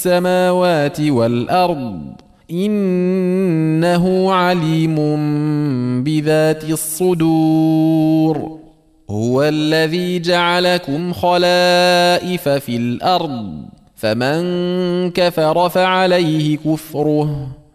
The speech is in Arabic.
السماوات والأرض إنه عليم بذات الصدور هو الذي جعلكم خلائف في الأرض فمن كفر فعليه كفره